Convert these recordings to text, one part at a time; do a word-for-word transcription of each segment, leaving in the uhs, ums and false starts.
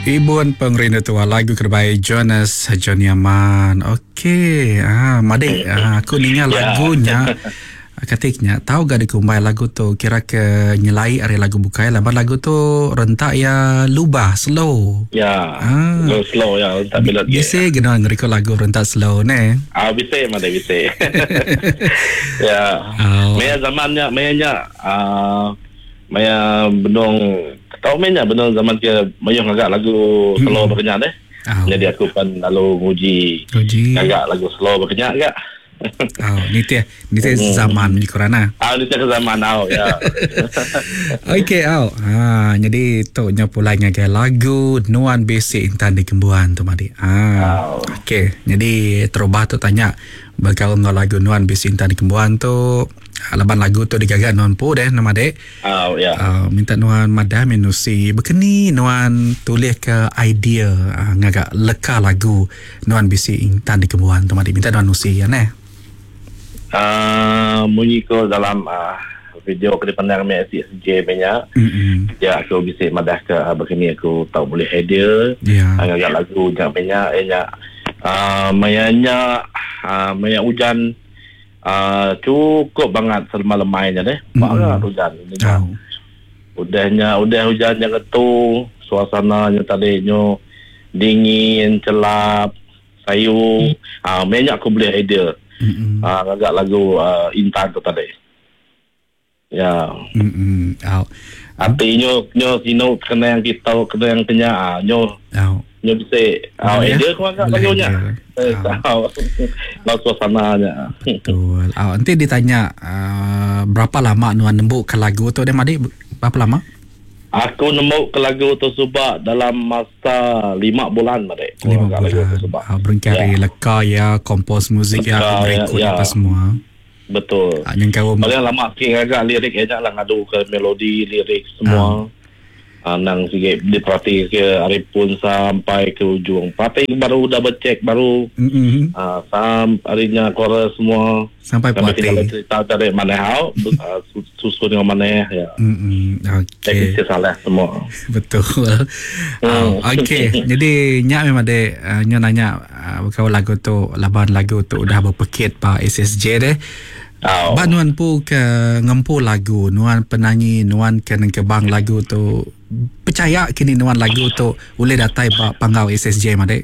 Ibuan pengrina tua lagu terbaik Jonas John Yaman. Okey, ah Made, ah, aku ninga lagunya. Katiknya tahu gak dikumbai lagu tu kira ke nyelai are lagu bukai laban lagu tu rentak ya lubah slow. Ya, Ah. slow slow ya rentak belat ge. Bisa gena ngeriko lagu rentak slow ne. Ah bisa Made bisa. Ya. Oh. Maya zamannya mayanya ah maya benong tahu maya benong zaman ke mayong agak lagu slow Hmm. berkenyak deh. Oh. Jadi aku kan lalu nguji Uji. agak lagu slow berkenyak agak. Oh, ni teh ni teh Hmm. zaman di korana. Ah ni ke zaman now ya. Okey, au. Ha, jadi tu nya pulanya ke lagu Nuan Basic Intan di Kembuan tu Madi. Ah. Au. Okey, jadi terubah tu tanya bakal ngau lagu Nuan Basic Intan di Kembuan tu laban lagu tu digagak Nuan pu deh nama dek. Ah ya. Uh, minta Nuan madam menusi bekeni Nuan tulis ke idea uh, ngagak leka lagu Nuan Basic Intan di Kembuan tu Madi minta Nuan nusi ya ne. Ah bunyi ko dalam ah video ke depan kami S J banyak. Hmm. Ya aku bisa madah ke ah, begini aku tahu boleh idea. Ya. Agak lagu jangan banyak enya ah mayanya ah maya hujan ah cukup banget selama lemainya deh. Banget hujan. Tahu. Udahnya udah hujan yang itu suasananya tadinya dingin, celap, sayu. Ah banyak aku boleh idea. Hmm. Ah agak lagu ah, Intan tu tadi. Ya. Hmm. Au. Artinya nyo sino kena yang kita kena yang kenya ah nyo Au. nyo bisa ah Boleh, idea ko agak boleh lagunya. idea. Eh Ah. tahu. Lagu suasananya. Betul. Oh, nanti ditanya uh, berapa lama Nuan nembuk ke lagu tu dia Madi berapa lama? Aku nemu ke lagu tu sebab dalam masa lima bulan Made. Lima Lagu tu bulan. sebab. Uh, berengkari Ya. leka ya, kompos musik ya, Leka, rekod ya, ya. apa semua. Betul. Uh, yang kau Paling lama sikit agak lirik aja lah ngadu ke melodi lirik semua. Ah, nang sikit diperhati ke Arifun sampai ke ujung. Parti baru double check baru mm-hmm. ah sam harinya chorus semua sampai kami puati. tinggal cerita dari mana hau uh, susun dengan mana ya. Mm-hmm. Okey. Teknis salah semua. Betul. Hmm. Oh, okey. Jadi nyak memang de uh, nyo nanya uh, kau lagu tu laban lagu tu udah berpekit pa S S J deh. Oh. Ba Nuan pu ke ngempu lagu, Nuan penyanyi, Nuan ke kebang lagu tu. Percaya kini Nuan lagu tu boleh datai ba panggau S S J Made.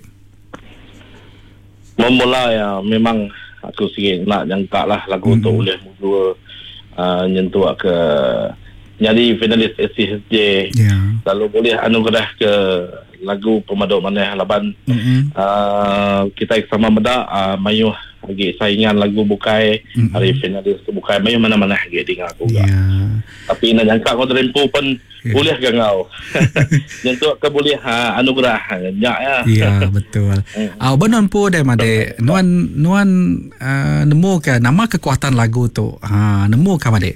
Memula ya memang aku sikit nak jangka lah lagu Mm-hmm. tu boleh dua uh, nyentuh ke jadi finalis S S J. Ya. Lalu boleh anugerah ke lagu pemaduk mana laban Mm-hmm. uh, kita sama meda uh, mayuh lagi saingan lagu bukai Mm-mm. hari finalis ke bukai mayuh mana-mana lagi dengar aku Ya. tapi nak jangka kau terempu pun Ya. boleh ke ngau nyentuh ke boleh ha, anugerah nyak ya. Ya, betul. Au ba Nuan pu de Made. Nuan Nuan uh, nemu ke nama kekuatan lagu tu. Ha, nemu ke Made?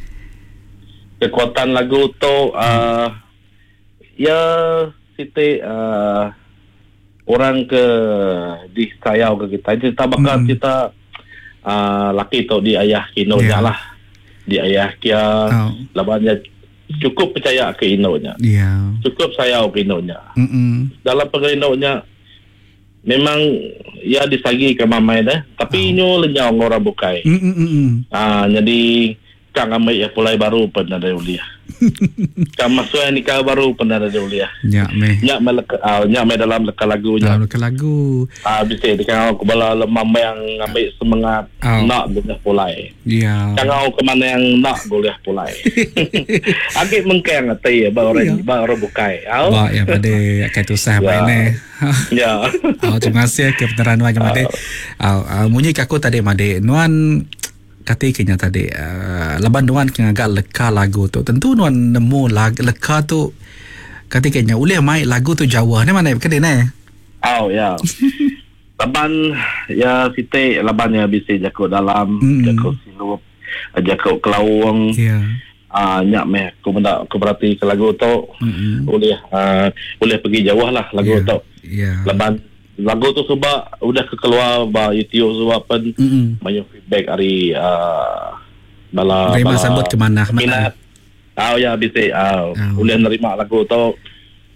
Kekuatan lagu tu uh, ya siti uh, orang ke di sayau ke kita cerita bakal Mm. kita uh, laki tu di ayah kinonya Yeah. lah di ayah kia Oh. labannya cukup percaya ke inonya Ya. cukup sayau ke inonya Mm-mm. dalam penginonya memang ya disagi ke mamai dah tapi Oh. inyo lenyau orang bukai Mm-mm. ah jadi kang amai ya pulai baru pernah ada uliah kang masuk nikah baru pernah ada uliah Ya, meh. nyak meleka uh, nyak me dalam leka lagunya Dalam ke lagu. ah bisa dikang aku bala lemam yang ambil semangat Oh. nak boleh pulai Ya. kang aku ke mana yang nak boleh pulai agak mengkeng atai ya baru Ya. baru bukai au Ba ya pada kaitu sah Ya. main ya Oh, terima kasih ke peneran Nuan Made. Oh, uh, munyi aku tadi Made. Nuan katiknya tadi uh, laban Nuan kena agak leka lagu tu. Tentu Nuan nemu lag, leka tu katiknya boleh mai lagu tu Jawa ni mana ke ne? au ya laban ya siti labannya bisa jakut dalam Mm. jakut silup jakut kelawang Ya. ah nyak meh aku benda aku berarti ke lagu tu Mm-mm. boleh uh, boleh pergi jauh lah lagu Ya. tu Ya. leban lagu tu sebab udah kekeluar ba YouTube sebab pun Mm-mm. banyak feedback hari uh, bala Terima bala sambut ke mana? minat. Oh ya bisa uh, Oh. boleh nerima lagu tu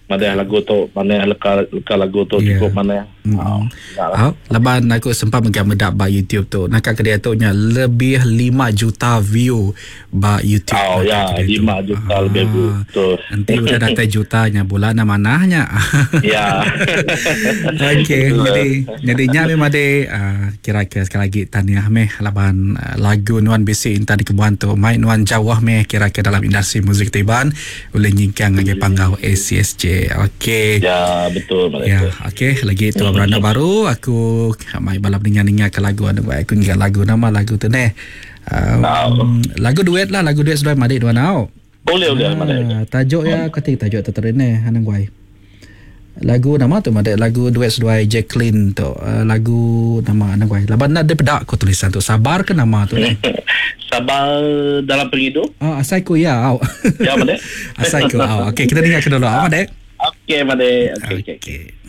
Mana lagu tu, mana leka, leka lagu tu Yeah. cukup mana. Mm. Ah, Oh, laban aku sempat menggambar ba YouTube tu. Nak kedai tu nya lebih lima juta view ba YouTube. Oh nak ya, kedai tu. lima juta Ah, lebih bu. Betul. Nanti udah datai jutanya bulan manahnya. Ya. Okey, Betul. jadi jadi nya memang de uh, kira-kira sekali lagi tahniah meh laban uh, lagu Nuan Bisi Intan di Kebuan tu mai Nuan Jawah meh kira-kira dalam industri muzik Tiban oleh nyingkang ngage panggau A C S J. Okey. Ya, betul. Ya, Betul. okey lagi tu beranda baru aku mai balap ninga-ninga ke lagu ada buat aku ingat lagu nama lagu tu ne. Um, lagu duet lah, lagu duet sudah mari dua nau. Boleh, boleh. Mana? Ah, tajuk ya ketik tajuk terterne hanang guai. Lagu nama tu ada lagu duet seduai Jacqueline tu. Uh, lagu nama hanang guai. Laban nak ada pedak ko tulisan tu. Sabar ke nama tu ni? Sabar dalam penghidup. Oh, asai ku ya. Au. Ya, mana? Asai ku au. Okey, kita dengar ke dulu. Apa dek? Okey, mana? Okey, okey. Okey.